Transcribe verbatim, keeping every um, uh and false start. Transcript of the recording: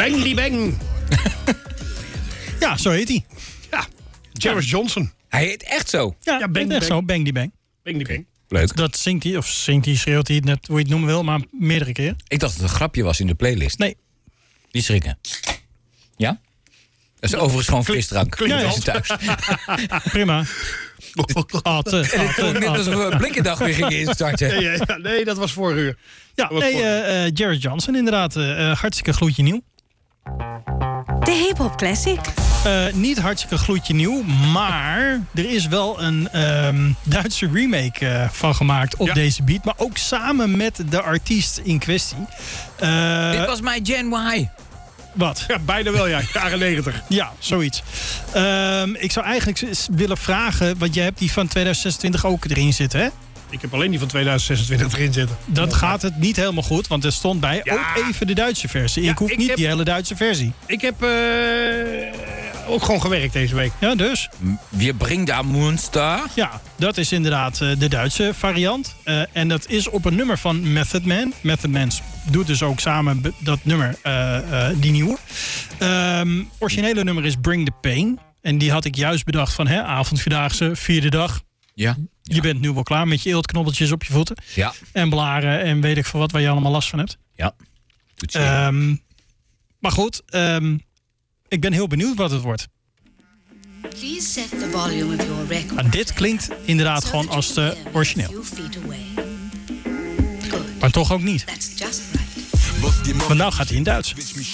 Bang die bang. Ja, zo heet hij. Ja, Jared Johnson. Hij heet echt zo. Ja, Ja, bang, bang, echt bang. zo. Bang die bang. Bang die bang. Leuk. Dat zingt hij, of zingt hij, schreeuwt hij, net hoe je het noemen wil, maar meerdere keren. Ik dacht dat het een grapje was in de playlist. Nee. Niet schrikken. Ja? Dat is overigens gewoon frisdrank. klinkt Ja, wel. thuis. Prima. Atte, En het klonk net alsof we een blikkendag weer gingen instarten. Ja, ja, ja, nee, dat was vorig uur. Ja, was nee, voor- eh, eh, Jared Johnson inderdaad. eh, eh, hartstikke gloedje nieuw. De Hip-Hop Classic. Eh, niet hartstikke gloedje nieuw, maar er is wel een ehm, Duitse remake eh, van gemaakt op Ja. deze beat. Maar ook samen met de artiest in kwestie. Eh, Dit was mijn Gen Y. wat? Ja, bijna wel, ja. Jaren negentig. Ja, zoiets. Ehm, ik zou eigenlijk eens willen vragen, want jij hebt die van tweeduizend zesentwintig ook erin zitten, hè? Ik heb alleen die van tweeduizend zesentwintig erin zitten. Dat gaat het niet helemaal goed, want er stond bij Ja. ook even de Duitse versie. Ja, ik hoef ik niet heb- die hele Duitse versie. Ik heb eh, ook gewoon gewerkt deze week. Ja, dus. We brengen daar Monster. Ja, dat is inderdaad eh, de Duitse variant. Eh, en dat is op een nummer van Method Man. Method Man doet dus ook samen be- dat nummer, eh, eh, die nieuwe. Ehm originele nummer is Bring the Pain. En die had ik juist bedacht van, hè, avondvierdaagse, vierde dag. Ja. Je bent nu wel klaar met je eeltknobbeltjes op je voeten. Ja. En blaren en weet ik veel wat waar je allemaal last van hebt. Ja. Goed zo. Ehm, maar goed, ehm, ik ben heel benieuwd wat het wordt. Please set the volume of your record. Maar dit klinkt inderdaad so gewoon that als you de can hear me a origineel. few feet away. Good. Maar toch ook niet. That's just right. Want nou gaat hij in Duits.